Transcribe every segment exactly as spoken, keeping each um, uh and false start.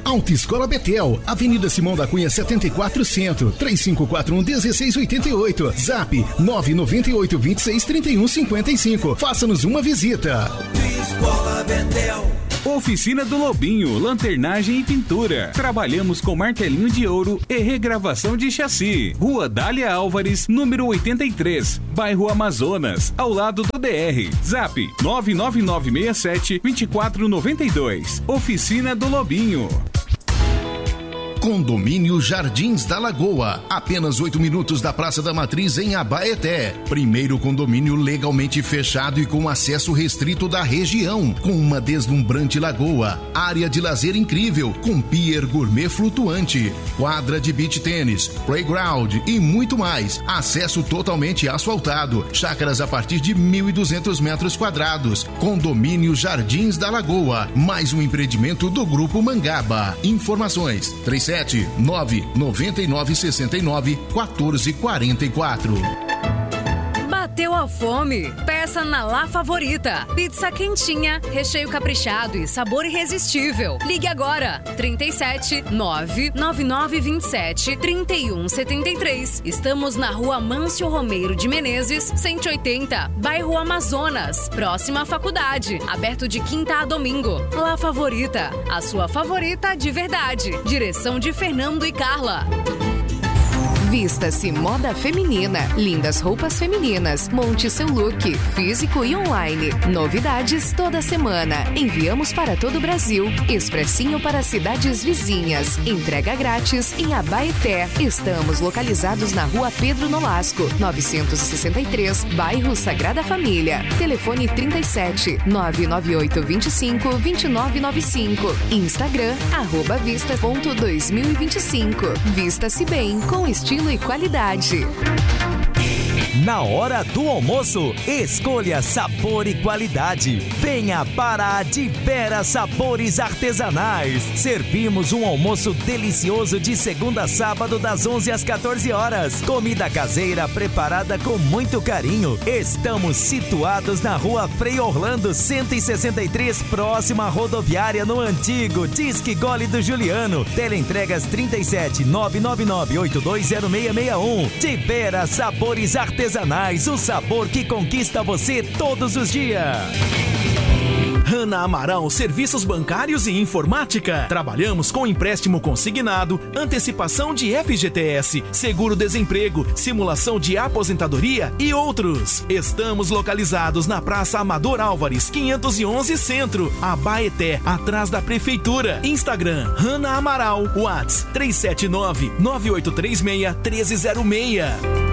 Autoescola Betel, Avenida Simão da Cunha setenta e quatro Centro, três cinco quatro um, um seis oito oito, Zap nove nove oito, dois seis, três um cinco cinco. Faça-nos uma visita. Autoescola Betel. Oficina do Lobinho, lanternagem e pintura. Trabalhamos com martelinho de ouro e regravação de chassi. Rua Dália Álvares, número oitenta e três, bairro Amazonas, ao lado do D R. Zap nove nove nove seis sete, dois quatro nove dois. Oficina do Lobinho. Condomínio Jardins da Lagoa, apenas oito minutos da Praça da Matriz em Abaeté. Primeiro condomínio legalmente fechado e com acesso restrito da região, com uma deslumbrante lagoa, área de lazer incrível, com pier gourmet flutuante, quadra de beach tênis, playground e muito mais. Acesso totalmente asfaltado, chácaras a partir de mil e duzentos metros quadrados. Condomínio Jardins da Lagoa, mais um empreendimento do Grupo Mangaba. Informações três sete nove nove nove seis nove quatro quatro quatro. Bateu a fome? Peça na La Favorita. Pizza quentinha, recheio caprichado e sabor irresistível. Ligue agora, trinta e sete, nove nove nove vinte e sete, trinta e um setenta e três. Estamos na Rua Mâncio Romeiro de Menezes, cento e oitenta, bairro Amazonas, próxima à faculdade. Aberto de quinta a domingo. La Favorita, a sua favorita de verdade. Direção de Fernando e Carla. Vista-se moda feminina, lindas roupas femininas, monte seu look, físico e online. Novidades toda semana. Enviamos para todo o Brasil. Expressinho para cidades vizinhas. Entrega grátis em Abaeté. Estamos localizados na Rua Pedro Nolasco, novecentos e sessenta e três, bairro Sagrada Família. Telefone trinta e sete, nove nove oito dois cinco, dois nove nove cinco. Instagram, arroba vista ponto dois mil e vinte e cinco. Vista-se bem, com estilo e qualidade. Na hora do almoço, escolha sabor e qualidade. Venha para a De Vera Sabores Artesanais. Servimos um almoço delicioso de segunda a sábado das onze às quatorze horas. Comida caseira preparada com muito carinho. Estamos situados na Rua Frei Orlando cento e sessenta e três, próxima à rodoviária, no antigo Disque Gole do Juliano. Teleentregas trinta e sete, nove nove nove oito dois zero seis seis um. De Vera Sabores Artesanais. O sabor que conquista você todos os dias. Hanna Amaral Serviços Bancários e Informática. Trabalhamos com empréstimo consignado, antecipação de F G T S, seguro-desemprego, simulação de aposentadoria e outros. Estamos localizados na Praça Amador Álvares, quinhentos e onze Centro, Abaeté, atrás da Prefeitura. Instagram, Hanna Amaral. WhatsApp três sete nove, nove oito três seis, um três zero seis.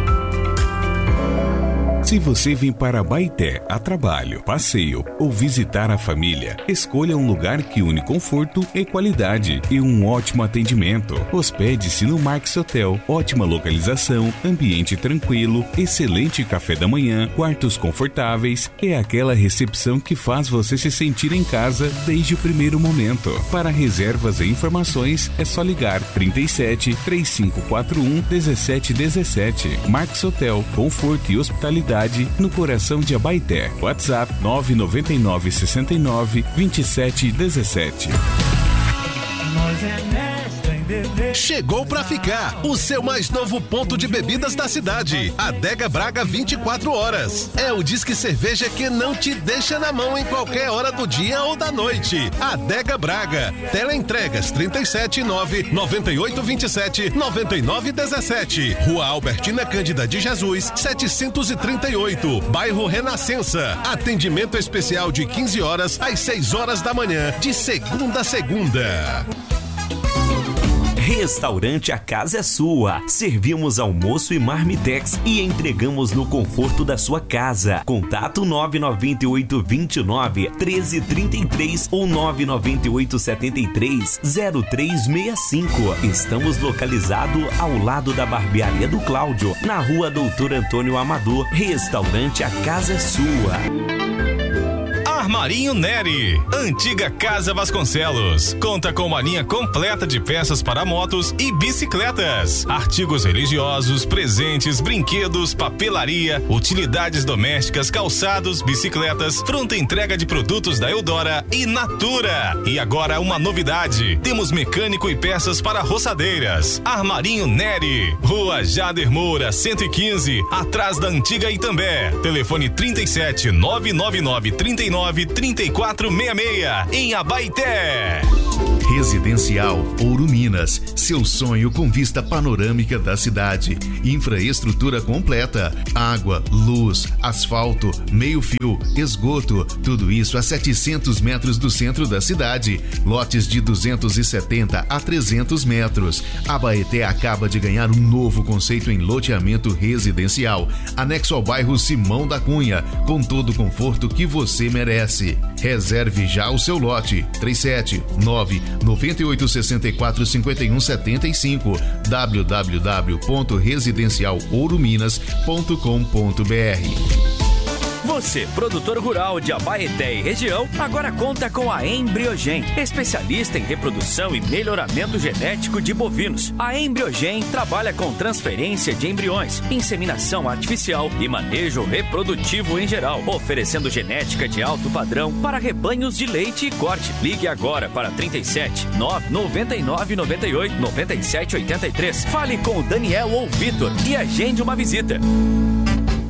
Se você vem para Abaeté a trabalho, passeio ou visitar a família, escolha um lugar que une conforto e qualidade e um ótimo atendimento. Hospede-se no Marques Hotel. Ótima localização, ambiente tranquilo, excelente café da manhã, quartos confortáveis e aquela recepção que faz você se sentir em casa desde o primeiro momento. Para reservas e informações é só ligar trinta e sete, três cinco quatro um, um sete um sete. Marques Hotel, conforto e hospitalidade no coração de Abaeté. WhatsApp nove nove nove, seis nove, dois sete um sete. Chegou pra ficar o seu mais novo ponto de bebidas da cidade, Adega Braga vinte e quatro horas. É o Disque Cerveja que não te deixa na mão em qualquer hora do dia ou da noite. Adega Braga. Teleentregas trinta e sete, nove nove oito dois sete, nove nove um sete. Rua Albertina Cândida de Jesus, setecentos e trinta e oito, bairro Renascença. Atendimento especial de quinze horas às seis horas da manhã, de segunda a segunda. Restaurante A Casa é Sua. Servimos almoço e marmitex e entregamos no conforto da sua casa. Contato nove nove oito dois nove, um três três três ou nove nove oito sete três, zero três seis cinco. Estamos localizados ao lado da Barbearia do Cláudio, na Rua Doutor Antônio Amador. Restaurante A Casa é Sua. Armarinho Neri, antiga Casa Vasconcelos. Conta com uma linha completa de peças para motos e bicicletas, artigos religiosos, presentes, brinquedos, papelaria, utilidades domésticas, calçados, bicicletas, pronta entrega de produtos da Eudora e Natura. E agora uma novidade, temos mecânico e peças para roçadeiras. Armarinho Neri, Rua Jader Moura, cento e quinze, atrás da antiga Itambé. Telefone trinta e sete, nove nove nove, trinta e nove, trinta e quatro sessenta e seis, em Abaeté. Residencial Ouro Minas, seu sonho com vista panorâmica da cidade. Infraestrutura completa, água, luz, asfalto, meio-fio, esgoto, tudo isso a setecentos metros do centro da cidade. Lotes de duzentos e setenta a trezentos metros. Abaeté acaba de ganhar um novo conceito em loteamento residencial, anexo ao bairro Simão da Cunha, com todo o conforto que você merece. Reserve já o seu lote. trinta e sete, nove nove oito seis quatro cinco um sete cinco, w w w ponto residencial ouro minas ponto com ponto b r. Você, produtor rural de Abaeté e região, agora conta com a Embriogen, especialista em reprodução e melhoramento genético de bovinos. A Embriogen trabalha com transferência de embriões, inseminação artificial e manejo reprodutivo em geral, oferecendo genética de alto padrão para rebanhos de leite e corte. Ligue agora para trinta e sete, nove nove nove nove oito, nove sete oito três. Fale com o Daniel ou Vitor e agende uma visita.